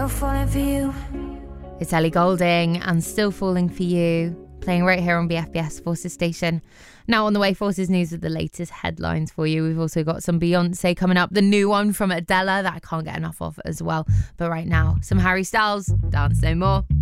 still falling for you. It's Ellie Goulding and Still Falling For You, playing right here on BFBS Forces Station. Now on the way, Forces News with the latest headlines for you. We've also got some Beyonce coming up, the new one from Adele that I can't get enough of as well. But right now, some Harry Styles, Dance No More.